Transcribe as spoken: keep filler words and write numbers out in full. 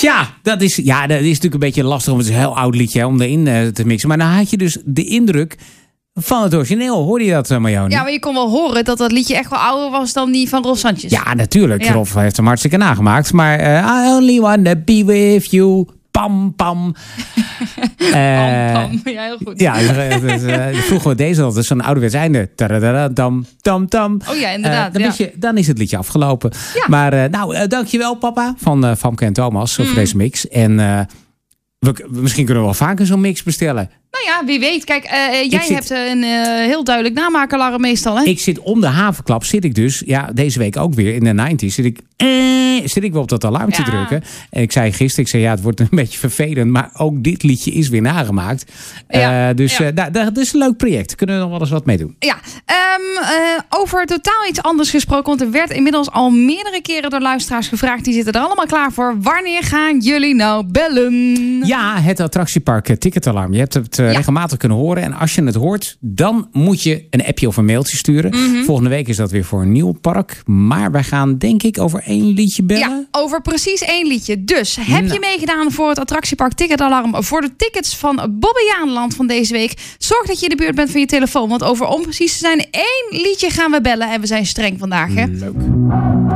Ja, dat is, ja, dat is natuurlijk een beetje lastig. Want het is een heel oud liedje hè, om erin uh, te mixen. Maar dan had je dus de indruk van het origineel. Hoorde je dat, uh, Marjone? Ja, maar je kon wel horen dat dat liedje echt wel ouder was dan die van Rolf Sanchez. Ja, natuurlijk. Ja. Rolf heeft hem hartstikke nagemaakt. Maar uh, I only wanna be with you. Pam, pam. uh, pam, pam. Ja, heel goed. Ja, dus, uh, vroeger we deze altijd zo'n ouderwets einde. Tam, tam, tam. Oh ja, inderdaad. Uh, dan, ja. je, dan is het liedje afgelopen. Ja. Maar uh, nou, uh, dankjewel papa van uh, Famke en Thomas mm. voor deze mix. En uh, we, misschien kunnen we wel vaker zo'n mix bestellen. Nou ja, wie weet. Kijk, uh, jij zit, hebt een uh, heel duidelijk namaakerlarm meestal, hè? Ik zit om de havenklap, zit ik dus, ja, deze week ook weer in de negentig, zit ik, eh, zit ik wel op dat alarm te ja. drukken. En ik zei gisteren, ik zei ja, het wordt een beetje vervelend, maar ook dit liedje is weer nagemaakt. Ja. Uh, dus ja. uh, da, da, dat is een leuk project. Kunnen we nog wel eens wat mee doen. Ja, um, uh, over totaal iets anders gesproken, want er werd inmiddels al meerdere keren door luisteraars gevraagd, die zitten er allemaal klaar voor. Wanneer gaan jullie nou bellen? Ja, het attractiepark ticketalarm. Je hebt het uh, ja. regelmatig kunnen horen. En als je het hoort, dan moet je een appje of een mailtje sturen. Mm-hmm. Volgende week is dat weer voor een nieuw park. Maar wij gaan denk ik over één liedje bellen. Ja, over precies één liedje. Dus heb nou. je meegedaan voor het attractiepark ticketalarm voor de tickets van Bobbejaanland van deze week? Zorg dat je in de buurt bent van je telefoon. Want over om precies te zijn één liedje gaan we bellen. En we zijn streng vandaag, hè? Leuk.